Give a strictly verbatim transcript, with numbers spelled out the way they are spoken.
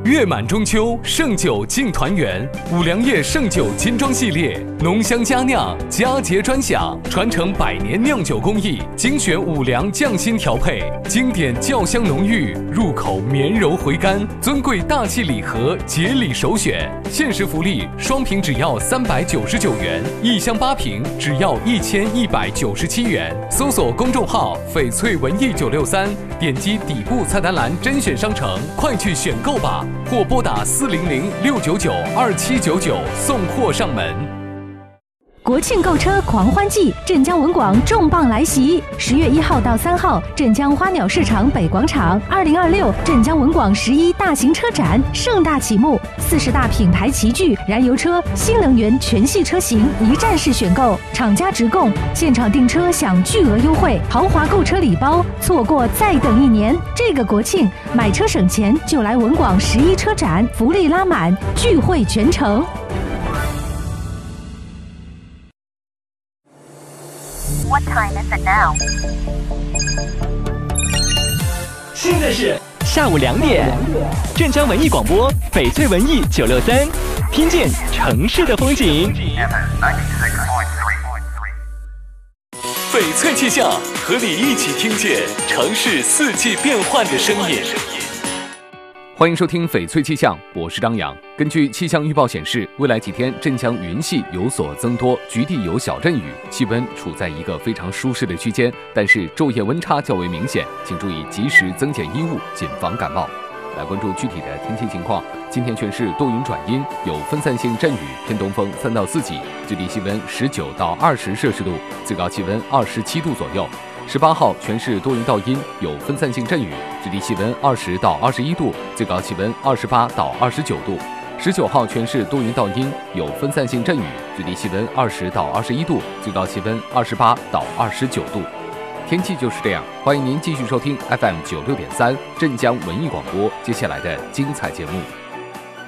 月满中秋，盛酒敬团圆。五粮液盛酒金装系列，浓香佳酿，佳节专享，传承百年酿酒工艺，精选五粮匠心调配，经典酵香浓郁，入口绵柔回甘。尊贵大气礼盒，节礼首选。限时福利，双瓶只要三百九十九元，一箱八瓶只要一千一百九十七元。搜索公众号“翡翠文艺九六三”，点击底部菜单栏甄选商城，快去选购吧！或拨打四零零六九九二七九九送货上门。 国庆购车狂欢季，镇江文广重磅来袭！十月一号到三号，镇江花鸟市场北广场，二零二六镇江文广十一大型车展盛大启幕，四十大品牌齐聚，燃油车、新能源全系车型一站式选购，厂家直供，现场订车享巨额优惠，豪华购车礼包，错过再等一年。这个国庆买车省钱，就来文广十一车展，福利拉满，聚会全城。 What time is it now? 现在是下午两点，镇江文艺广播，翡翠文艺九六三，听见城市的风景。 翡翠气象，和你一起听见城市四季变换的声音。欢迎收听翡翠气象，我是张扬。根据气象预报显示，未来几天镇江云系有所增多，局地有小阵雨，气温处在一个非常舒适的区间，但是昼夜温差较为明显，请注意及时增减衣物，谨防感冒。来关注具体的天气情况。今天全市多云转阴，有分散性阵雨，偏东风三到四级，最低气温十九到二十摄氏度，最高气温二十七度左右。十八号全市多云到阴，有分散性阵雨，最低气温二十到二十一度，最高气温二十八到二十九度。十九号全市多云到阴，有分散性阵雨，最低气温二十到二十一度，最高气温二十八到二十九度。天气就是这样，欢迎您继续收听 F M 九六点三镇江文艺广播接下来的精彩节目。